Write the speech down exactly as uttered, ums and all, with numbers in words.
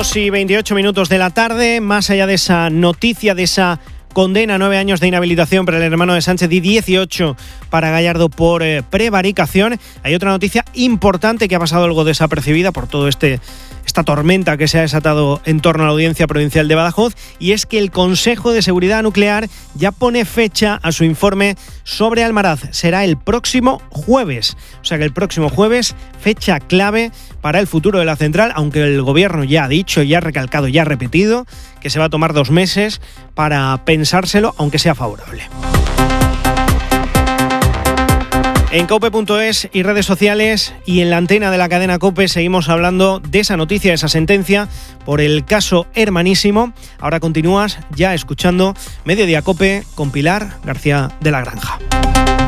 dos y veintiocho minutos de la tarde. Más allá de esa noticia, de esa condena a nueve años de inhabilitación para el hermano de Sánchez y dieciocho para Gallardo por eh, prevaricación, hay otra noticia importante que ha pasado algo desapercibida por todo este esta tormenta que se ha desatado en torno a la Audiencia Provincial de Badajoz, y es que el Consejo de Seguridad Nuclear ya pone fecha a su informe sobre Almaraz. Será el próximo jueves, o sea que el próximo jueves, fecha clave para el futuro de la central, aunque el Gobierno ya ha dicho, ya ha recalcado, ya ha repetido que se va a tomar dos meses para pensárselo, aunque sea favorable. En cope punto es y redes sociales y en la antena de la cadena COPE seguimos hablando de esa noticia, de esa sentencia por el caso Hermanísimo. Ahora continúas ya escuchando Mediodía Cope con Pilar García de la Granja.